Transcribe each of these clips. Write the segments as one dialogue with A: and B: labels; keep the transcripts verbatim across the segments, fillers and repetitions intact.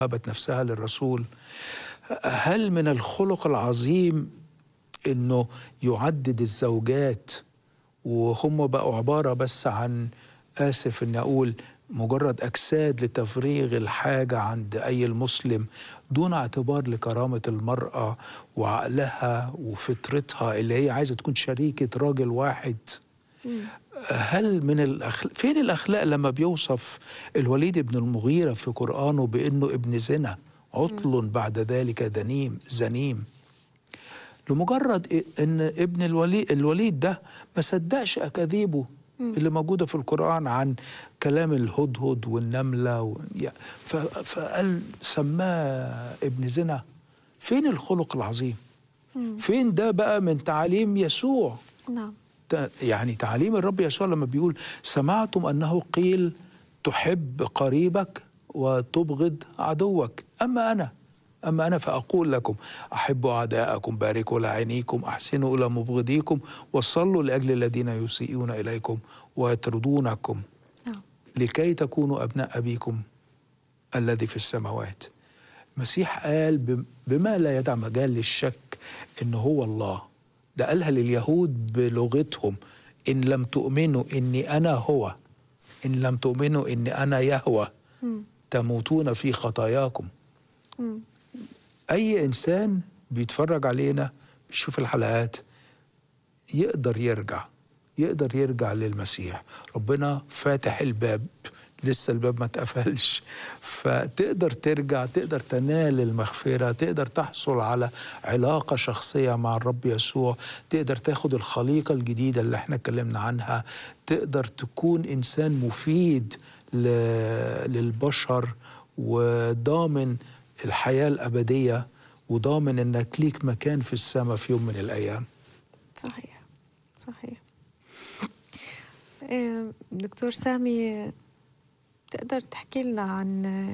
A: وهبت نفسها للرسول. هل من الخلق العظيم إنه يعدد الزوجات وهم بقوا عبارة بس عن، آسف إني أقول، مجرد أجساد لتفريغ الحاجة عند أي المسلم دون اعتبار لكرامة المرأة وعقلها وفطرتها اللي هي عايزة تكون شريكة راجل واحد؟ هل من الأخلاق، فين الأخلاق لما بيوصف الوليد بن المغيرة في قرآنه بأنه ابن زنا عطل بعد ذلك دنيم زنيم، لمجرد ان ابن الوليد الوليد ده ما صدقش اكاذيبه اللي موجوده في القران عن كلام الهدهد والنمله و... فقال سماه ابن زنا. فين الخلق العظيم؟ فين ده بقى من تعاليم يسوع؟
B: نعم.
A: يعني تعاليم الرب يسوع لما بيقول سمعتم انه قيل تحب قريبك وتبغض عدوك، اما انا أما أنا فأقول لكم أحبوا أعداءكم، باركوا لعينيكم، أحسنوا إلى مبغضيكم، وصلوا لأجل الذين يسيئون إليكم ويطردونكم لكي تكونوا أبناء أبيكم الذي في السماوات. المسيح قال بما لا يدع مجال للشك إن هو الله. ده قالها لليهود بلغتهم: إن لم تؤمنوا إني أنا هو، إن لم تؤمنوا إني أنا يهوه تموتون في خطاياكم. م. أي إنسان بيتفرج علينا بيشوف الحلقات يقدر يرجع يقدر يرجع للمسيح. ربنا فاتح الباب، لسه الباب ما اتقفلش، فتقدر ترجع، تقدر تنال المغفرة، تقدر تحصل على علاقة شخصية مع الرب يسوع، تقدر تاخد الخليقة الجديدة اللي احنا اتكلمنا عنها، تقدر تكون إنسان مفيد للبشر وضامن الحياة الأبدية وضامن أنك ليك مكان في السماء في يوم من الأيام.
B: صحيح صحيح. دكتور سامي، تقدر تحكي لنا عن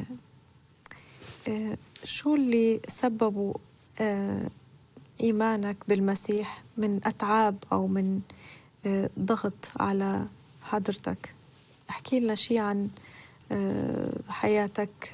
B: شو اللي سببوا إيمانك بالمسيح من أتعاب أو من ضغط على حضرتك؟ احكي لنا شيء عن حياتك،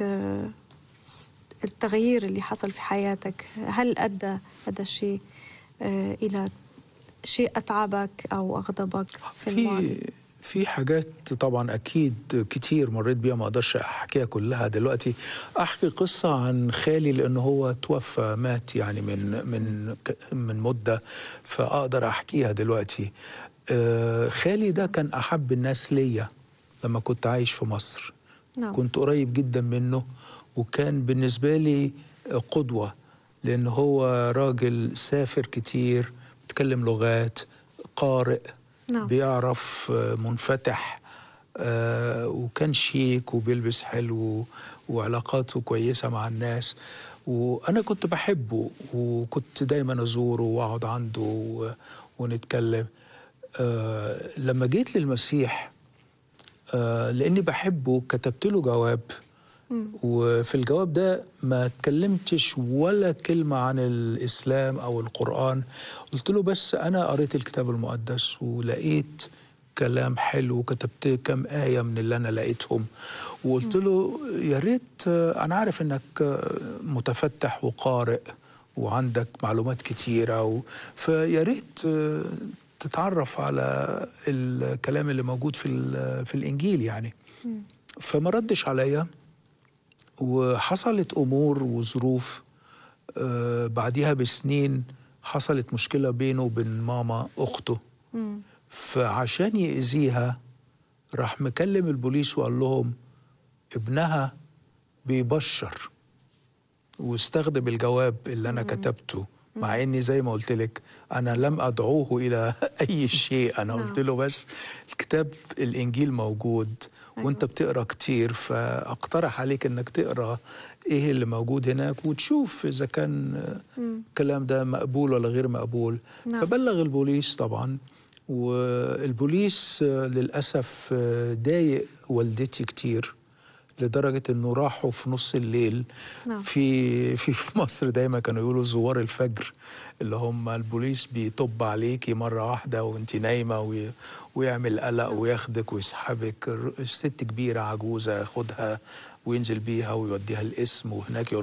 B: التغيير اللي حصل في حياتك. هل أدى هذا الشيء إلى شيء أتعبك أو أغضبك في الماضي؟
A: في حاجات طبعا أكيد كتير مريت بيها ما أقدرش أحكيها كلها دلوقتي. أحكي قصة عن خالي لأنه هو توفى، مات يعني من من من مدة، فأقدر أحكيها دلوقتي. خالي ده كان أحب الناس ليا لما كنت عايش في مصر. نعم. كنت قريب جدا منه وكان بالنسبة لي قدوة، لأنه هو راجل سافر كتير، بيتكلم لغات، قارئ. نعم. بيعرف، منفتح، آه وكان شيك وبيلبس حلو وعلاقاته كويسة مع الناس، وأنا كنت بحبه وكنت دايما أزوره وأقعد عنده ونتكلم. آه لما جيت للمسيح، آه لأني بحبه كتبت له جواب، وفي الجواب ده ما اتكلمتش ولا كلمة عن الإسلام أو القرآن. قلت له بس أنا قريت الكتاب المقدس ولقيت كلام حلو وكتبت كم آية من اللي أنا لقيتهم، وقلت له يا ريت، أنا عارف إنك متفتح وقارئ وعندك معلومات كتيرة، فيا ريت تتعرف على الكلام اللي موجود في في الإنجيل يعني. فما ردش عليا، وحصلت أمور وظروف. آه بعديها بسنين حصلت مشكلة بينه وبين ماما أخته، مم. فعشان يأذيها راح مكلم البوليس وقال لهم ابنها بيبشر، واستخدم الجواب اللي أنا مم. كتبته، مع إني زي ما قلت لك أنا لم أدعوه إلى أي شيء. أنا قلت له بس الكتاب الإنجيل موجود، أيوة. وأنت بتقرأ كتير، فأقترح عليك أنك تقرأ إيه اللي موجود هناك وتشوف إذا كان الكلام ده مقبول ولا غير مقبول. نعم. فبلغ البوليس طبعا، والبوليس للأسف ضايق والدتي كتير لدرجة انه راحوا في نص الليل. نعم. في في في مصر دايما كانوا يقولوا زوار الفجر، اللي هم البوليس بيطب عليكي مرة واحدة وانت نايمة وي ويعمل قلق. نعم. وياخدك ويسحبك. الست كبيرة عجوزة ياخدها وينزل بيها ويوديها القسم، وهناك يقول